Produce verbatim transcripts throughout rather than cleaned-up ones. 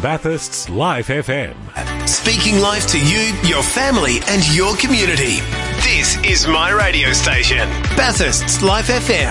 Bathurst's Life F M. Speaking life to you, your family and your community. This is my radio station, Bathurst's Life F M.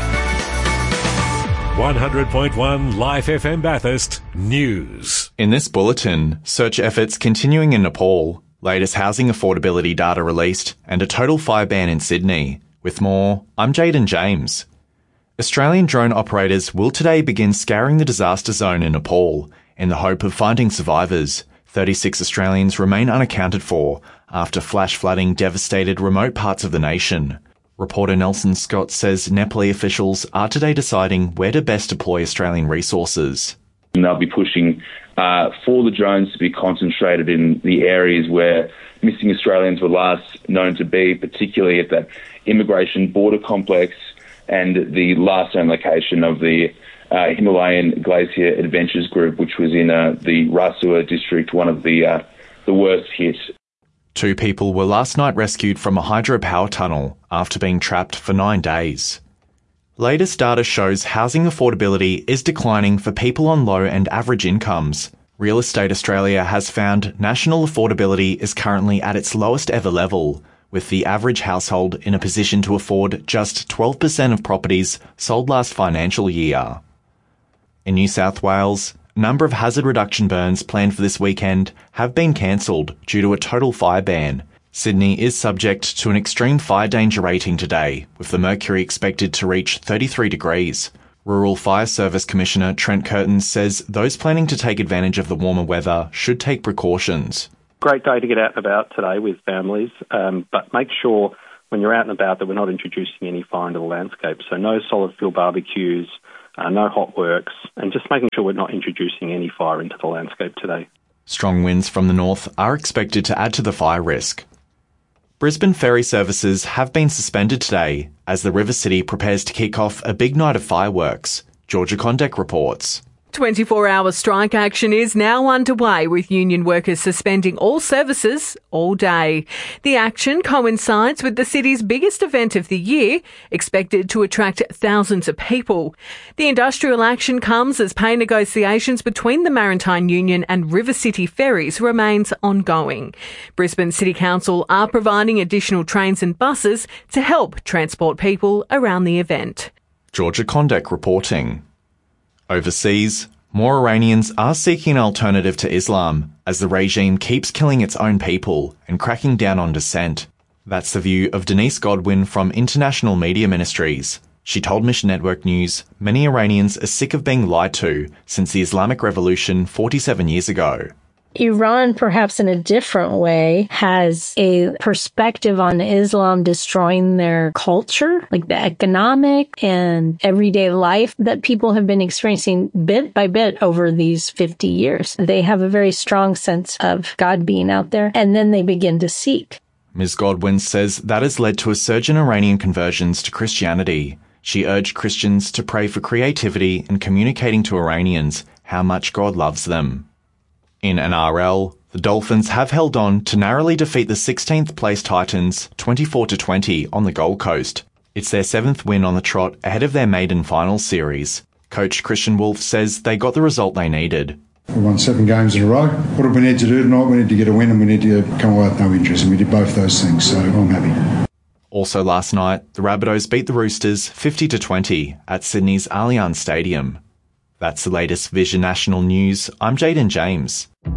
one hundred point one Life F M Bathurst News. In this bulletin, search efforts continuing in Nepal, latest housing affordability data released, and a total fire ban in Sydney. With more, I'm Jaden James. Australian drone operators will today begin scouring the disaster zone in Nepal in the hope of finding survivors. thirty-six Australians remain unaccounted for after flash flooding devastated remote parts of the nation. Reporter Nelson Scott says Nepali officials are today deciding where to best deploy Australian resources. And they'll be pushing uh, for the drones to be concentrated in the areas where missing Australians were last known to be, particularly at that immigration border complex and the last known location of the uh, Himalayan Glacier Adventures Group, which was in uh, the Rasua district, one of the uh, the worst hit. Two people were last night rescued from a hydropower tunnel after being trapped for nine days. Latest data shows housing affordability is declining for people on low and average incomes. Real Estate Australia has found national affordability is currently at its lowest ever level, with the average household in a position to afford just twelve percent of properties sold last financial year. In New South Wales, a number of hazard reduction burns planned for this weekend have been cancelled due to a total fire ban. Sydney is subject to an extreme fire danger rating today, with the mercury expected to reach thirty-three degrees. Rural Fire Service Commissioner Trent Curtin says those planning to take advantage of the warmer weather should take precautions. Great day to get out and about today with families, um, but make sure when you're out and about that we're not introducing any fire into the landscape. So no solid fuel barbecues, uh, no hot works, and just making sure we're not introducing any fire into the landscape today. Strong winds from the north are expected to add to the fire risk. Brisbane ferry services have been suspended today as the River City prepares to kick off a big night of fireworks. Georgia Condek reports. twenty-four hour strike action is now underway, with union workers suspending all services all day. The action coincides with the city's biggest event of the year, expected to attract thousands of people. The industrial action comes as pay negotiations between the Maritime Union and River City Ferries remains ongoing. Brisbane City Council are providing additional trains and buses to help transport people around the event. Georgia Condek reporting. Overseas, more Iranians are seeking an alternative to Islam as the regime keeps killing its own people and cracking down on dissent. That's the view of Denise Godwin from International Media Ministries. She told Mission Network News many Iranians are sick of being lied to since the Islamic Revolution forty-seven years ago. Iran, perhaps in a different way, has a perspective on Islam destroying their culture, like the economic and everyday life that people have been experiencing bit by bit over these fifty years. They have a very strong sense of God being out there, and then they begin to seek. Miz Godwin says that has led to a surge in Iranian conversions to Christianity. She urged Christians to pray for creativity in communicating to Iranians how much God loves them. In N R L, the Dolphins have held on to narrowly defeat the sixteenth place Titans twenty-four to twenty on the Gold Coast. It's their seventh win on the trot ahead of their maiden finals series. Coach Christian Wolf says they got the result they needed. We won seven games in a row. What did we need to do tonight? We need to get a win and we need to come away with no injuries, and we did both those things, so I'm happy. Also last night, the Rabbitohs beat the Roosters fifty to twenty at Sydney's Allianz Stadium. That's the latest Vision National News. I'm Jaden James.